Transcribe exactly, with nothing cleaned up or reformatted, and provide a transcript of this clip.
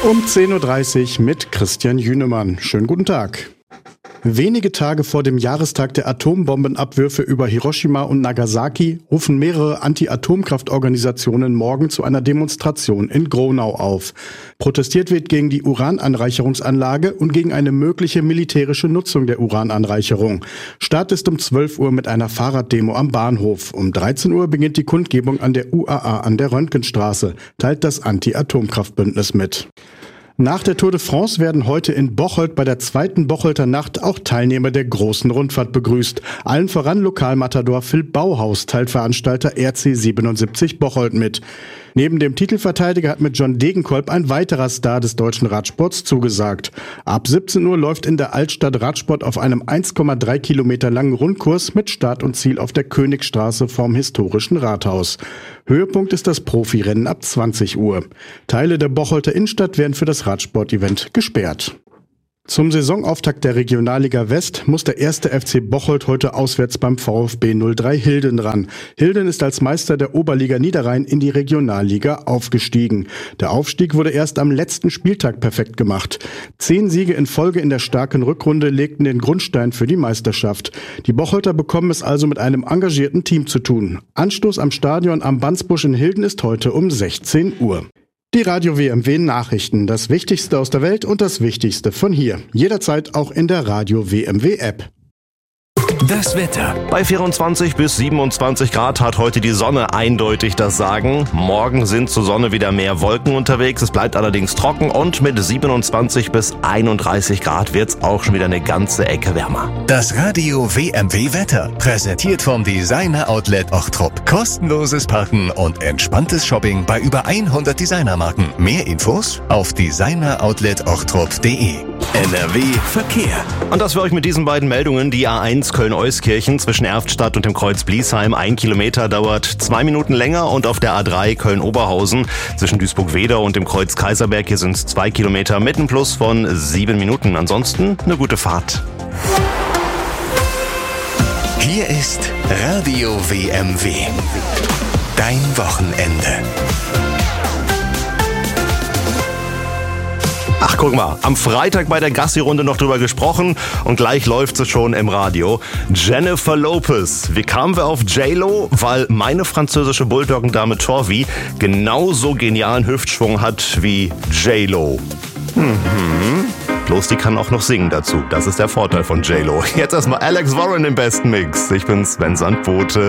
Um zehn Uhr dreißig mit Christian Jünemann. Schönen guten Tag. Wenige Tage vor dem Jahrestag der Atombombenabwürfe über Hiroshima und Nagasaki rufen mehrere Anti-Atomkraftorganisationen morgen zu einer Demonstration in Gronau auf. Protestiert wird gegen die Urananreicherungsanlage und gegen eine mögliche militärische Nutzung der Urananreicherung. Start ist um zwölf Uhr mit einer Fahrraddemo am Bahnhof. Um dreizehn Uhr beginnt die Kundgebung an der U A A an der Röntgenstraße, teilt das Anti-Atomkraftbündnis mit. Nach der Tour de France werden heute in Bocholt bei der zweiten Bocholter Nacht auch Teilnehmer der großen Rundfahrt begrüßt. Allen voran Lokalmatador Phil Bauhaus teilt Veranstalter R C siebenundsiebzig Bocholt mit. Neben dem Titelverteidiger hat mit John Degenkolb ein weiterer Star des deutschen Radsports zugesagt. Ab siebzehn Uhr läuft in der Altstadt Radsport auf einem eins Komma drei Kilometer langen Rundkurs mit Start und Ziel auf der Königstraße vorm historischen Rathaus. Höhepunkt ist das Profirennen ab zwanzig Uhr. Teile der Bocholter Innenstadt werden für das Radsport-Event gesperrt. Zum Saisonauftakt der Regionalliga West muss der erste F C Bocholt heute auswärts beim VfB null drei Hilden ran. Hilden ist als Meister der Oberliga Niederrhein in die Regionalliga aufgestiegen. Der Aufstieg wurde erst am letzten Spieltag perfekt gemacht. Zehn Siege in Folge in der starken Rückrunde legten den Grundstein für die Meisterschaft. Die Bocholter bekommen es also mit einem engagierten Team zu tun. Anstoß am Stadion am Bandsbusch in Hilden ist heute um sechzehn Uhr. Die Radio W M W Nachrichten, das Wichtigste aus der Welt und das Wichtigste von hier. Jederzeit auch in der Radio W M W App. Das Wetter. Bei vierundzwanzig bis siebenundzwanzig Grad hat heute die Sonne eindeutig das Sagen. Morgen sind zur Sonne wieder mehr Wolken unterwegs. Es bleibt allerdings trocken und mit siebenundzwanzig bis einunddreißig Grad wird's auch schon wieder eine ganze Ecke wärmer. Das Radio W M W Wetter, präsentiert vom Designer Outlet Ochtrup. Kostenloses Parken und entspanntes Shopping bei über hundert Designermarken. Mehr Infos auf designer outlet ochtrup punkt de. N R W Verkehr. Und das für euch mit diesen beiden Meldungen. Die A eins Köln-Euskirchen zwischen Erftstadt und dem Kreuz Bliesheim. Ein Kilometer dauert zwei Minuten länger. Und auf der A drei Köln-Oberhausen zwischen Duisburg-Wedau und dem Kreuz Kaiserberg. Hier sind es zwei Kilometer mit einem Plus von sieben Minuten. Ansonsten eine gute Fahrt. Hier ist Radio W M W. Dein Wochenende. Ach, guck mal, am Freitag bei der Gassi-Runde noch drüber gesprochen und gleich läuft es schon im Radio. Jennifer Lopez. Wie kamen wir auf J-Lo? Weil meine französische Bulldoggendame Torvi genauso genialen Hüftschwung hat wie J-Lo. Mhm. Bloß die kann auch noch singen dazu. Das ist der Vorteil von J-Lo. Jetzt erstmal Alex Warren im besten Mix. Ich bin Sven Sandbote.